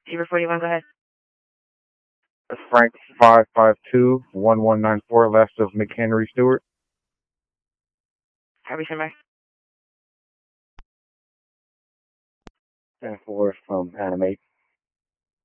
Fever 41, go ahead. Frank 552-1194, left of McHenry Stewart. Harvey Semi. 10-4 from Animate.